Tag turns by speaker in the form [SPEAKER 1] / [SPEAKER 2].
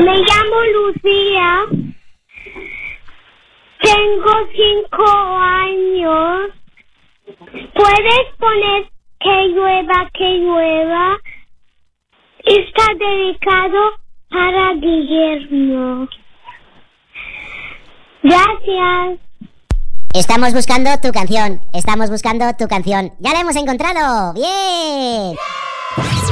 [SPEAKER 1] Me llamo Lucía. Tengo 5 años. ¿Puedes poner que llueva? Está dedicado para Guillermo. Gracias.
[SPEAKER 2] Estamos buscando tu canción. Ya la hemos encontrado. ¡Bien!